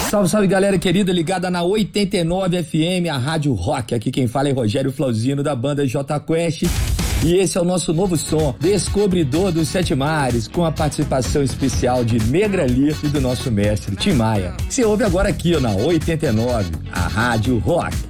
Salve, salve, galera querida, ligada na 89 FM, a Rádio Rock. Aqui quem fala é Rogério Flauzino, da banda J Quest. E esse é o nosso novo som, Descobridor dos Sete Mares, com a participação especial de Negra Lee e do nosso mestre Tim Maia. Você ouve agora aqui, ó, na 89, a Rádio Rock.